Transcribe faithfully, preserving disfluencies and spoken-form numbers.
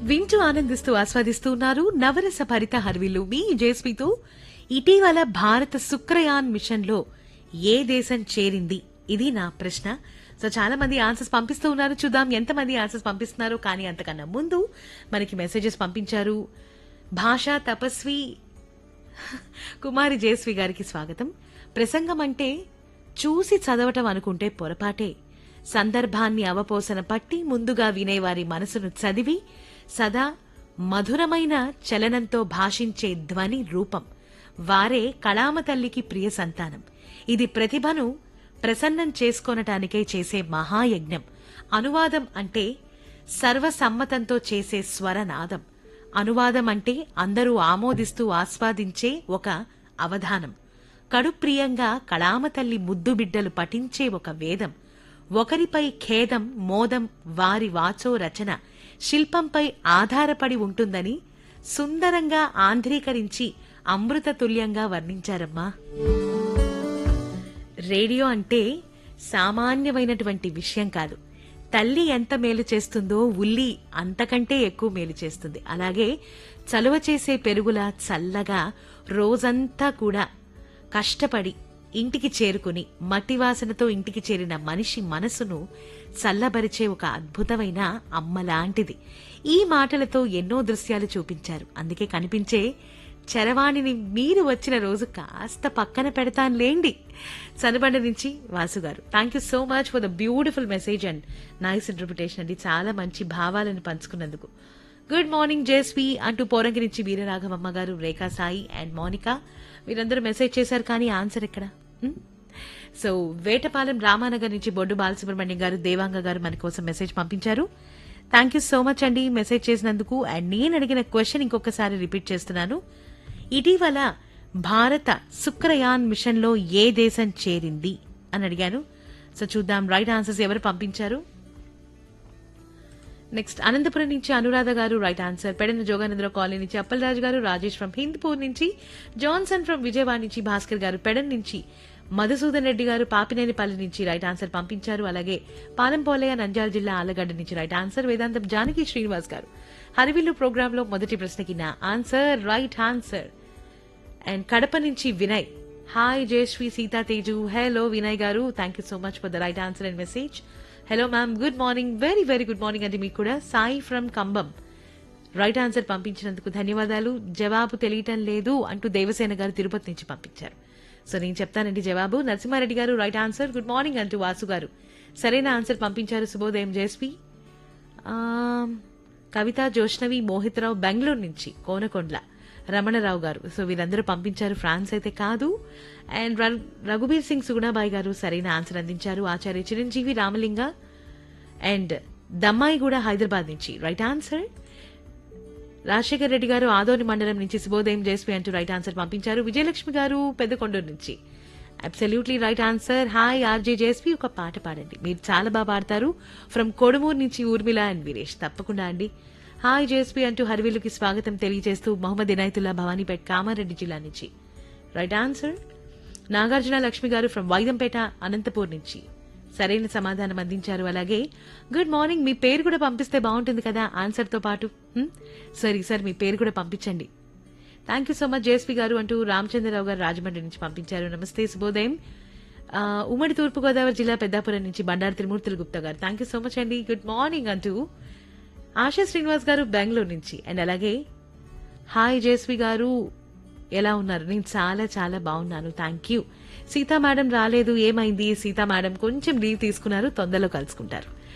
వింటూ ఆనందిస్తూ ఆస్వాదిస్తూ ఉన్నారు నవరస భరిత హర్విల్లు మీ జేస్పీతో. ఇటీవల భారత శుక్రయాన్ మిషన్ లో ఏ దేశం చేరింది, ఇది నా ప్రశ్న. సో చాలా మంది ఆన్సర్స్ పంపిస్తూ ఉన్నారు, చూద్దాం ఎంతమంది ఆన్సర్స్ పంపిస్తున్నారు. కానీ అంతకన్నా ముందు మనకి మెసేజెస్ పంపించారు. భాషా తపస్వి కుమారి జేస్వి గారికి స్వాగతం. ప్రసంగం అంటే చూసి చదవటం అనుకుంటే పొరపాటే. సందర్భాన్ని అవపోసన పట్టి ముందుగా వినేవారి మనసును చదివి సదా మధురమైన చలనంతో భాషించే ధ్వని రూపం. వారే కళామ తల్లికి ప్రియ సంతానం. ఇది ప్రతిభను ప్రసన్నం చేసుకొనటానికై చేసే మహాయజ్ఞం. అనువాదం అంటే సర్వసమ్మతంతో చేసే స్వరనాదం. అనువాదం అంటే అందరూ ఆమోదిస్తూ ఆస్వాదించే ఒక అవధానం. కడుప్రియంగా కళామతల్లి ముద్దు బిడ్డలు పఠించే ఒక వేదం. ఒకరిపై ఖేదం మోదం వారి వాచో రచన శిల్పంపై ఆధారపడి ఉంటుందని సుందరంగా ఆంధ్రీకరించి అమృత తుల్యంగా వర్ణించారమ్మా. రేడియో అంటే సామాన్యమైనటువంటి విషయం కాదు. తల్లి ఎంత మేలు చేస్తుందో ఉల్లి అంతకంటే ఎక్కువ మేలు చేస్తుంది. అలాగే చలువ చేసే పెరుగులా చల్లగా రోజంతా కూడా కష్టపడి ఇంటికి చేరుకుని మట్టివాసనతో ఇంటికి చేరిన మనిషి మనసును చల్లబరిచే ఒక అద్భుతమైన అమ్మలాంటిది. ఈ మాటలతో ఎన్నో దృశ్యాలు చూపించారు. అందుకే కనిపించే చరవాణిని మీరు వచ్చిన రోజు కాస్త పక్కన పెడతానులేండి. సనబండ నుంచి వాసుగారు, thank you so much for the beautiful message and nice interpretation అండి. చాలా మంచి భావాలను పంచుకున్నందుకు. గుడ్ మార్నింగ్ జేస్వి అంటూ పోరంగి నుంచి వీరరాఘవమ్మ గారు, రేఖా సాయి అండ్ మోనికా వీరందరూ మెసేజ్ చేశారు. కానీ ఆన్సర్ ఎక్కడ? సో వేటపాలెం రామానగర్ నుంచి బొడ్డు బాలసుబ్రహ్మణ్యం గారు, దేవాంగ గారు మన కోసం మెసేజ్ పంపించారు. థ్యాంక్ యూ సో మచ్ అండి మెసేజ్ చేసినందుకు. అండ్ నేను అడిగిన క్వశ్చన్ ఇంకొకసారి రిపీట్ చేస్తున్నాను. ఇటీవల భారత శుక్రయాన్ మిషన్ లో ఏ దేశం చేరింది అని అడిగాను. సో చూద్దాం రైట్ ఆన్సర్స్ ఎవరు పంపించారు. నెక్స్ట్ అనంతపురం నుంచి అనురాధ గారు right answer. Pedana Jogananda Rao colony నుంచి అప్పలరాజు గారు, రాజేష్ ఫ్రం హిందూపూర్ నుంచి, జాన్సన్ ఫ్రం విజయవాడ నుంచి, భాస్కర్ గారు పెడన్ నుంచి, మధుసూదన్ రెడ్డి గారు పాపినేనిపల్లి నుంచి రైట్ ఆన్సర్ పంపించారు. అలాగే పాలంపోలయ్య నంద్యాల జిల్లా ఆలగడ్డ నుంచి రైట్ ఆన్సర్. వేదాంతం జానకి శ్రీనివాస్ గారు హరివిల్లు ప్రోగ్రామ్ లో మొదటి ప్రశ్నకి నా answer right answer. And Kadapa నుంచి వినయ్, హాయ్ జయశ్రీ సీతా తేజు, హలో వినయ్ గారు, thank you so much for the right answer and message. Hello ma'am, good morning, very very good morning అంటే మీకు కూడా. Sai from Kambam right answer పంపించినందుకు ధన్యవాదాలు. జవాబు తెలియటం లేదు అంటూ దేవసేన గారు తిరుపతి నుంచి పంపించారు. సో నేను చెప్తానండి జవాబు. నరసింహారెడ్డి గారు రైట్ ఆన్సర్. గుడ్ మార్నింగ్ అంటూ వాసు గారు సరైన ఆన్సర్ పంపించారు. శుభోదయం జేస్పీ. కవిత, జోష్నవి, మోహిత్రావు బెంగళూరు నుంచి, కోనకొండ్ల రమణరావు గారు, సో వీరందరూ పంపించారు. ఫ్రాన్స్ అయితే కాదు. అండ్ రఘుబీర్ సింగ్ సుగుణాబాయి గారు సరైన ఆన్సర్ అందించారు. ఆచార్య చిరంజీవి రామలింగ అండ్ దమ్మాయి కూడా హైదరాబాద్ నుంచి రైట్ ఆన్సర్. రాజశేఖర్ రెడ్డి గారు ఆదోని మండలం నుంచి శుభోదయం జేస్పీ అంటూ రైట్ ఆన్సర్ పంపించారు. విజయలక్ష్మి గారు పెద్దకొండూరు నుంచి absolutely right answer. Hi RJ జేస్పీ, ఒక పాట పాడండి, మీరు చాలా బాగా పాడతారు. ఫ్రమ్ కొడుమూరు నుంచి ఊర్మిళ అండ్ వీరేష్, తప్పకుండా అండి. హాయ్ జేస్పీ అంటూ హరివిల్లుకి స్వాగతం తెలియజేస్తూ మహమ్మద్ ఇనాయతుల్లా భవానీపేట్ కామారెడ్డి జిల్లా నుంచి రైట్ ఆన్సర్. నాగార్జున లక్ష్మి గారు ఫ్రమ్ వైదంపేట అనంతపూర్ నుంచి సరైన సమాధానం అందించారు. అలాగే గుడ్ మార్నింగ్, మీ పేరు కూడా పంపిస్తే బాగుంటుంది కదా ఆన్సర్ తో పాటు. సరే సార్, మీ పేరు కూడా పంపించండి. Thank you so much JSP గారు అంటూ రామచంద్రరావు గారు రాజమండ్రి నుంచి పంపించారు. నమస్తే, శుభోదయం. ఉమ్మడి తూర్పుగోదావరి జిల్లా పెద్దాపురం నుంచి బండారు త్రిమూర్తులు గుప్తా గారు, థ్యాంక్ యూ సో మచ్ అండి. గుడ్ మార్నింగ్ అంటూ ఆశా శ్రీనివాస్ గారు బెంగళూరు నుంచి. అండ్ అలాగే హాయ్ జేఎస్పీ గారు, ఎలా ఉన్నారు? నేను చాలా చాలా బాగున్నాను, థ్యాంక్ యూ. సీతా మేడం రాలేదు, ఏమైంది? సీతా మేడం కొంచెం లీవ్ తీసుకున్నారు, తొందరలో కలుసుకుంటారు.